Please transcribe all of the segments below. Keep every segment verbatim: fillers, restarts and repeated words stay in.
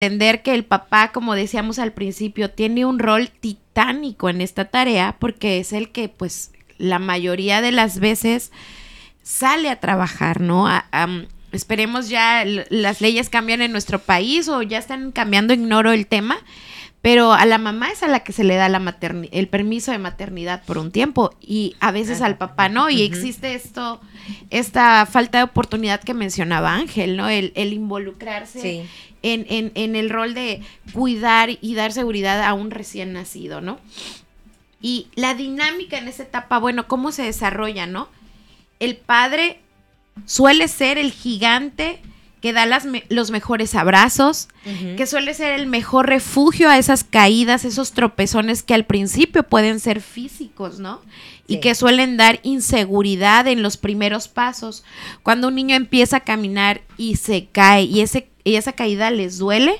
entender que el papá, como decíamos al principio, tiene un rol titánico en esta tarea porque es el que, pues, la mayoría de las veces sale a trabajar, ¿no? A, a, esperemos ya l- las leyes cambian en nuestro país o ya están cambiando, ignoro el tema, pero a la mamá es a la que se le da la materni- el permiso de maternidad por un tiempo y a veces al papá no, y Ujú. existe esto, esta falta de oportunidad que mencionaba Ángel, ¿no? El, el involucrarse Sí. en, en, en el rol de cuidar y dar seguridad a un recién nacido, ¿no? Y la dinámica en esa etapa, bueno, ¿cómo se desarrolla, no? El padre suele ser el gigante que da las me- los mejores abrazos, Ujú. que suele ser el mejor refugio a esas caídas, esos tropezones que al principio pueden ser físicos, ¿no? Y Sí. que suelen dar inseguridad en los primeros pasos. Cuando un niño empieza a caminar y se cae y, ese, y esa caída les duele,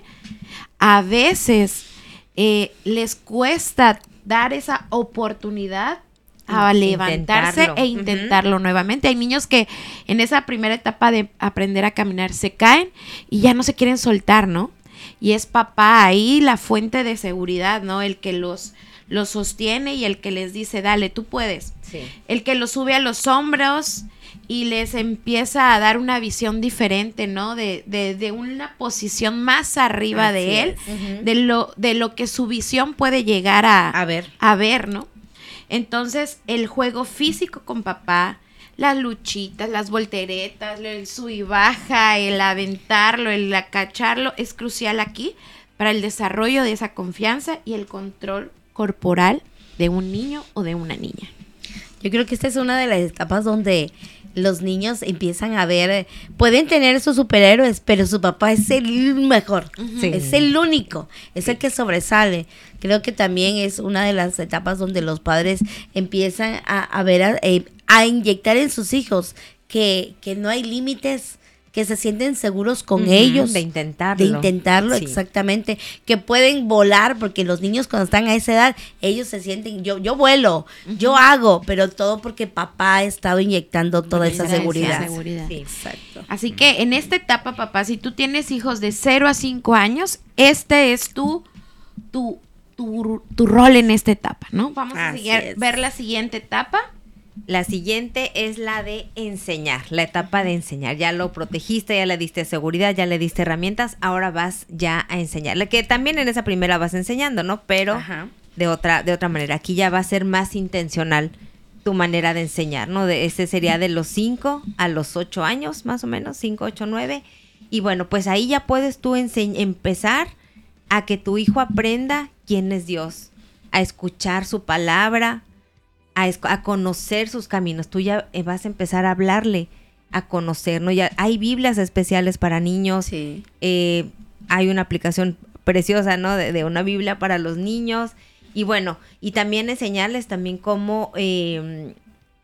a veces eh, les cuesta dar esa oportunidad a In- levantarse intentarlo. e intentarlo nuevamente. Hay niños que en esa primera etapa de aprender a caminar se caen y ya no se quieren soltar, ¿no? Y es papá ahí la fuente de seguridad, ¿no? El que los, los sostiene y el que les dice, dale, tú puedes. Sí. El que los sube a los hombros y les empieza a dar una visión diferente, ¿no? De, de, de una posición más arriba Así de él, es. Ujú. de lo, de lo que su visión puede llegar a, A ver. a ver, ¿no? Entonces, el juego físico con papá, las luchitas, las volteretas, el sub y baja, el aventarlo, el acacharlo, es crucial aquí para el desarrollo de esa confianza y el control corporal de un niño o de una niña. Yo creo que esta es una de las etapas donde los niños empiezan a ver, eh, pueden tener sus superhéroes, pero su papá es el mejor, Sí. es el único, es el que sobresale. Creo que también es una de las etapas donde los padres empiezan a, a ver, a, eh, a inyectar en sus hijos que, que no hay límites, que se sienten seguros con Ujú, ellos. de intentarlo. De intentarlo, Sí. exactamente. Que pueden volar, porque los niños cuando están a esa edad, ellos se sienten, yo, yo vuelo, yo hago, pero todo porque papá ha estado inyectando toda esa Esa seguridad. seguridad. Sí. Exacto. Así que en esta etapa, papá, si tú tienes hijos de cero a cinco años, este es tu, tu, tu, tu rol en esta etapa, ¿no? Vamos a Así seguir, es. ver la siguiente etapa. La siguiente es la de enseñar, la etapa de enseñar. Ya lo protegiste, ya le diste seguridad, ya le diste herramientas, ahora vas ya a enseñarle. Que también en esa primera vas enseñando, ¿no? Pero Ajá. de otra, de otra manera. Aquí ya va a ser más intencional tu manera de enseñar, ¿no? De, ese sería de los cinco a los ocho años, más o menos, cinco, ocho, nueve. Y bueno, pues ahí ya puedes tú ense- empezar a que tu hijo aprenda quién es Dios, a escuchar su palabra, a, esc- a conocer sus caminos. Tú ya eh, vas a empezar a hablarle, a conocer, ¿no? Ya hay Biblias especiales para niños. Sí. Eh, hay una aplicación preciosa, ¿no? De, de una Biblia para los niños. Y bueno, y también enseñarles también cómo eh,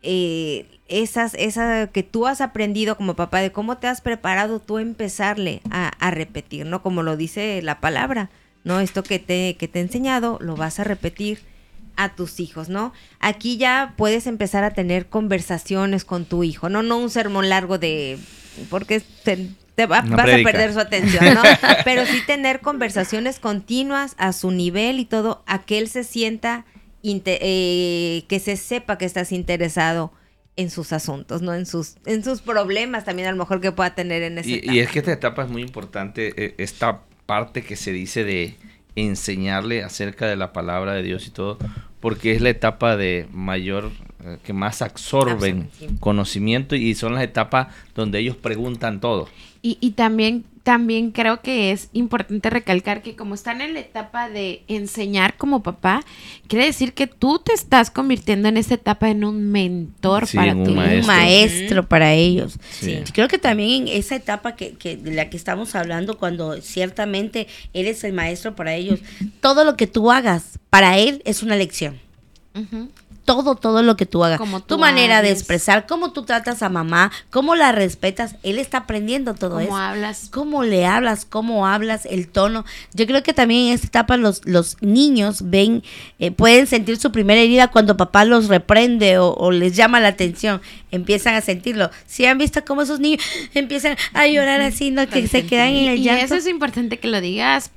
eh, esas, esa que tú has aprendido como papá, de cómo te has preparado tú a empezarle a, a repetir, ¿no? Como lo dice la palabra, ¿no? Esto que te, que te he enseñado, lo vas a repetir a tus hijos, ¿no? Aquí ya puedes empezar a tener conversaciones con tu hijo, ¿no? No un sermón largo de... porque te, te va- Una vas prédica. a perder su atención, ¿no? Pero sí tener conversaciones continuas a su nivel y todo, a que él se sienta, inte- eh, que se sepa que estás interesado en sus asuntos, ¿no? En sus, en sus problemas también a lo mejor que pueda tener en esa Y, etapa. y es que esta etapa es muy importante, eh, esta parte que se dice de enseñarle acerca de la palabra de Dios y todo, porque es la etapa de mayor, eh, que más absorben Absorben, sí. conocimiento y son las etapas donde ellos preguntan todo. Y, y también, también creo que es importante recalcar que como están en la etapa de enseñar como papá, quiere decir que tú te estás convirtiendo en esta etapa en un mentor Sí, para en un tu hijo. maestro. Un maestro para ellos. Sí. Creo que también en esa etapa que, que de la que estamos hablando, cuando ciertamente eres el maestro para ellos, todo lo que tú hagas para él es una lección. Ujú. todo, todo lo que tú hagas. Como tu tú manera de hables. expresar, cómo tú tratas a mamá, cómo la respetas. Él está aprendiendo todo Cómo eso. hablas. Cómo le hablas, cómo hablas, el tono. Yo creo que también en esta etapa los, los niños ven, eh, pueden sentir su primera herida cuando papá los reprende o, o les llama la atención. Empiezan a sentirlo. Si han visto cómo esos niños empiezan a llorar así, ¿no? Que se quedan en el Y llanto. eso es importante que lo digas